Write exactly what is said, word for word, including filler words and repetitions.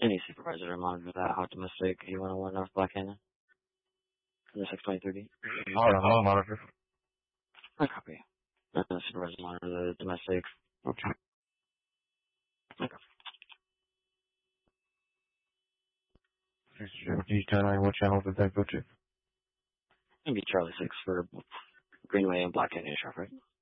Any supervisor to monitor that hot domestic E one oh one North Black Canyon. Under six twenty-three. Alright, I'll monitor. I copy. Uh, supervisor monitor the domestic. Okay. Okay. D ten nine, what channel did that go to? Maybe Charlie six for Greenway and Black Canyon Sheriff, right?